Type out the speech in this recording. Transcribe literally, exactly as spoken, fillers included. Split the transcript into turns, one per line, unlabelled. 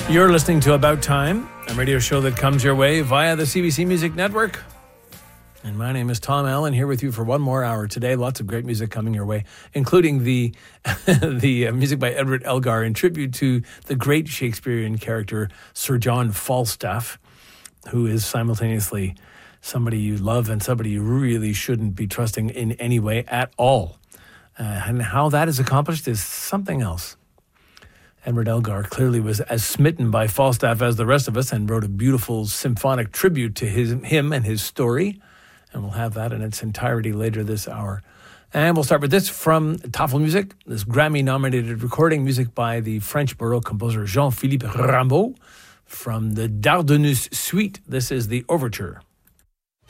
You're listening to About Time, a radio show that comes your way via the C B C Music Network. And my name is Tom Allen, here with you for one more hour today. Lots of great music coming your way, including the the music by Edward Elgar in tribute to the great Shakespearean character Sir John Falstaff, who is simultaneously somebody you love and somebody you really shouldn't be trusting in any way at all. Uh, and how that is accomplished is something else. Edward Elgar clearly was as smitten by Falstaff as the rest of us and wrote a beautiful symphonic tribute to his, him and his story. And we'll have that in its entirety later this hour. And we'll start with this from Tafelmusik, this Grammy-nominated recording, music by the French Baroque composer Jean-Philippe Rameau from the Dardanus Suite. This is the Overture.